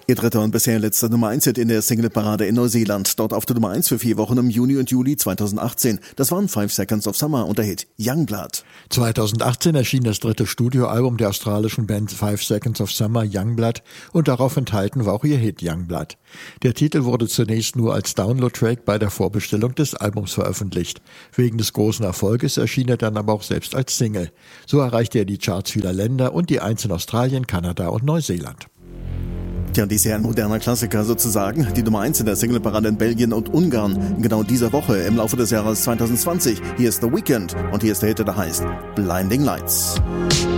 Ihr dritter und bisher letzter Nummer 1 Hit in der Singleparade in Neuseeland. Dort auf der Nummer 1 für 4 Wochen im Juni und Juli 2018. Das waren 5 Seconds of Summer und der Hit Youngblood. 2018 erschien das dritte Studioalbum der australischen Band 5 Seconds of Summer, Youngblood, und darauf enthalten war auch ihr Hit Youngblood. Der Titel wurde zunächst nur als Download-Track bei der Vorbestellung des Albums veröffentlicht. Wegen des großen Erfolges erschien er dann aber auch selbst als Single. So erreichte er die Charts vieler Länder und die 1 in Australien, Kanada und Neuseeland. Tja, dies ist ja ein moderner Klassiker sozusagen. Die Nummer 1 in der Singleparade in Belgien und Ungarn. In genau dieser Woche im Laufe des Jahres 2020. Hier ist The Weeknd und hier ist der Hit, der heißt Blinding Lights.